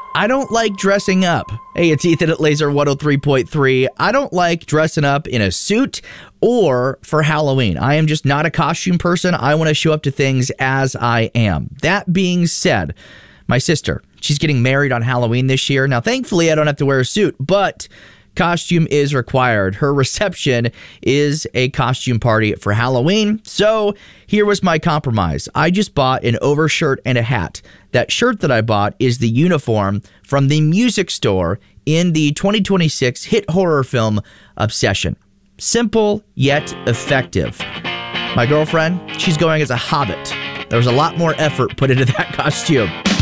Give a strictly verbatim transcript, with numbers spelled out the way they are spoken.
I don't like dressing up. Hey, it's Ethan at Laser one oh three point three. I don't like dressing up in a suit or for Halloween. I am just not a costume person. I want to show up to things as I am. That being said, my sister, she's getting married on Halloween this year. Now, thankfully, I don't have to wear a suit, but costume is required. Her reception is a costume party for Halloween. So here was my compromise. I just bought an overshirt and a hat. That shirt that I bought is the uniform from the music store in the twenty twenty-six hit horror film Obsession. Simple yet effective. My girlfriend, she's going as a hobbit. There was a lot more effort put into that costume.